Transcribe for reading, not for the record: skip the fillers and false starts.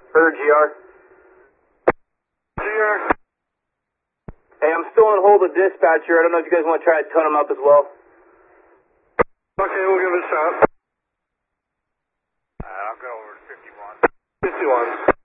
GR. GR. Hey, I'm still on hold with dispatcher. I don't know if you guys want to try to tone him up as well. Okay, we'll give it a shot. I'll go over to 51. 51.